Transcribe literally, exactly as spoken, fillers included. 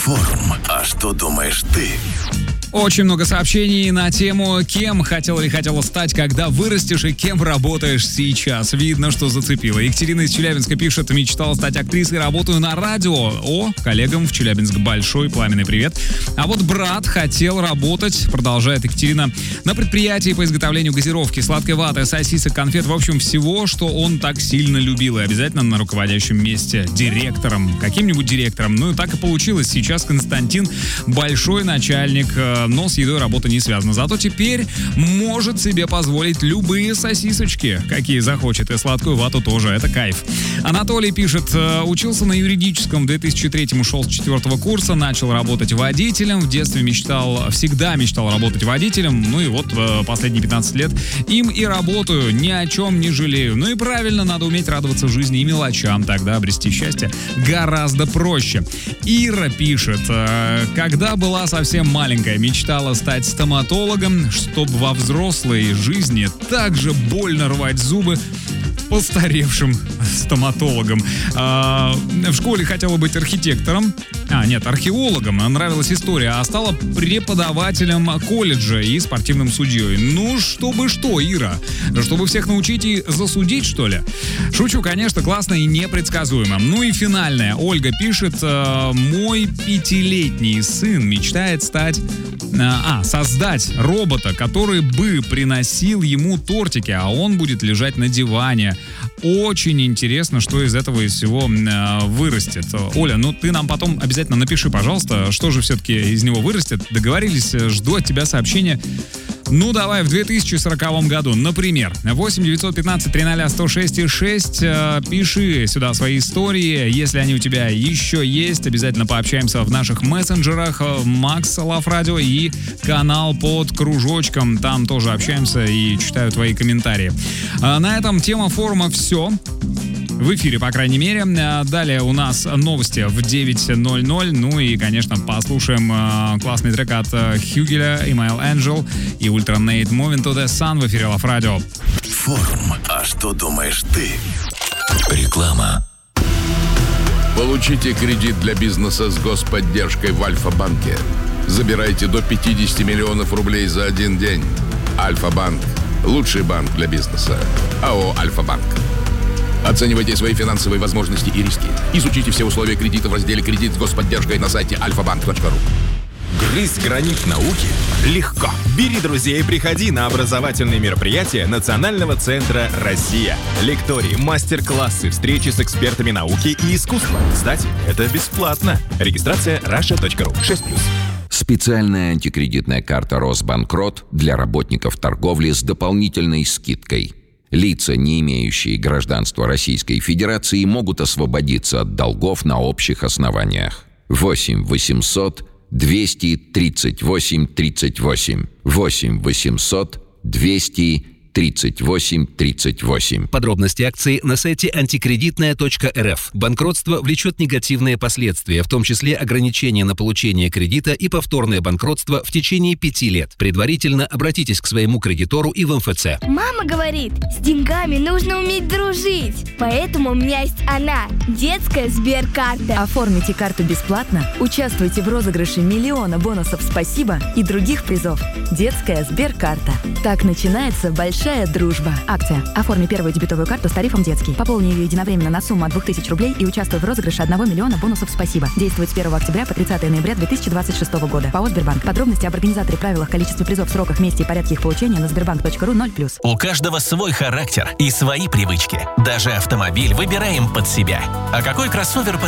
Форум. А что думаешь ты? Очень много сообщений на тему, кем хотел или хотела стать, когда вырастешь, и кем работаешь сейчас. Видно, что зацепило. Екатерина из Челябинска пишет: мечтала стать актрисой, работаю на радио. О, коллегам в Челябинск большой пламенный привет. А вот брат хотел работать, продолжает Екатерина, на предприятии по изготовлению газировки, сладкой ваты, сосисок, конфет, в общем, всего, что он так сильно любил. И обязательно на руководящем месте, директором, каким-нибудь директором. Ну и так и получилось. Сейчас Константин большой начальник, но с едой работа не связана. Зато теперь может себе позволить любые сосисочки, какие захочет, и сладкую вату тоже. Это кайф. Анатолий пишет: учился на юридическом, в две тысячи третьем ушел с четвертого курса, начал работать водителем. В детстве мечтал, всегда мечтал работать водителем. Ну и вот последние пятнадцать лет им и работаю, ни о чем не жалею. Ну и правильно, надо уметь радоваться жизни и мелочам, тогда обрести счастье гораздо проще. Ира пишет: когда была совсем маленькая, мечтала стать стоматологом, чтобы во взрослой жизни так же больно рвать зубы постаревшим стоматологом. А, в школе хотела быть архитектором. А, нет, археологом. Нравилась история. А стала преподавателем колледжа и спортивным судьей. Ну, чтобы что, Ира? Чтобы всех научить и засудить, что ли? Шучу, конечно, классно и непредсказуемо. Ну и финальное. Ольга пишет: мой пятилетний сын мечтает стать... А, создать робота, который бы приносил ему тортики, а он будет лежать на диване. Очень интересно, что из этого из всего э, вырастет. Оля, ну ты нам потом обязательно напиши, пожалуйста, что же все-таки из него вырастет. Договорились, жду от тебя сообщения. Ну, давай, в две тысячи сороковом году, например, восемь девятьсот пятнадцать триста сто шесть шесть, э, пиши сюда свои истории, если они у тебя еще есть, обязательно пообщаемся в наших мессенджерах, Макс Лав Радио и канал под кружочком, там тоже общаемся и читаю твои комментарии. А на этом тема форума все. В эфире, по крайней мере. Далее у нас новости в девять ноль ноль. Ну и, конечно, послушаем э, классный трек от э, Хьюгеля, Email Angel и Ультранейт Moving to the Sun в эфире Лав Радио. Форум. А что думаешь ты? Реклама. Получите кредит для бизнеса с господдержкой в Альфа-банке. Забирайте до пятьдесят миллионов рублей за один день. Альфа-банк. Лучший банк для бизнеса. АО «Альфа-банк». Оценивайте свои финансовые возможности и риски. Изучите все условия кредита в разделе «Кредит с господдержкой» на сайте альфа банк точка ру. Грызть гранит науки легко. Бери друзей и приходи на образовательные мероприятия Национального центра «Россия». Лектории, мастер-классы, встречи с экспертами науки и искусства. Кстати, это бесплатно. Регистрация раша точка ру. шесть плюс. Специальная антикредитная карта «Росбанкрот» для работников торговли с дополнительной скидкой. Лица, не имеющие гражданства Российской Федерации, могут освободиться от долгов на общих основаниях. восемь восемьсот двести тридцать восемь тридцать восемь. восемь восемьсот двести тридцать восемь тридцать восемь. Подробности акции на сайте антикредитная точка эр эф. Банкротство влечет негативные последствия, в том числе ограничение на получение кредита и повторное банкротство в течение пяти лет. Предварительно обратитесь к своему кредитору и в эм эф цэ. Мама говорит, с деньгами нужно уметь дружить. Поэтому у меня есть она, детская Сберкарта. Оформите карту бесплатно, участвуйте в розыгрыше миллиона бонусов «Спасибо» и других призов. Детская Сберкарта. Так начинается большая дружба. Акция. Оформи первую дебетовую карту с тарифом «Детский». Пополни ее единовременно на сумму от двух тысяч рублей и участвуй в розыгрыше одного миллиона бонусов «Спасибо». Действует с первого октября по тридцатое ноября две тысячи двадцать шестого года. ПАО «Сбербанк». Подробности об организаторе, правилах, количестве призов, сроках, месте и порядке их получения на сбербанк точка ру ноль плюс. У каждого свой характер и свои привычки. Даже автомобиль выбираем под себя. А какой кроссовер